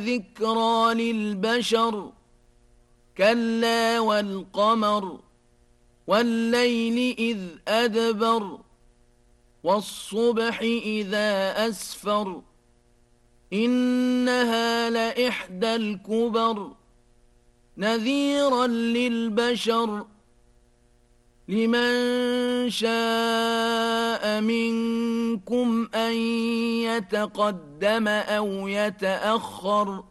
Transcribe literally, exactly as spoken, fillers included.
ذكرى للبشر كلا والقمر والليل إذ أدبر والصبح إذا أسفر إنها لإحدى الكبر نذيرا للبشر لمن شاء منكم أن يتقدم أو يتأخر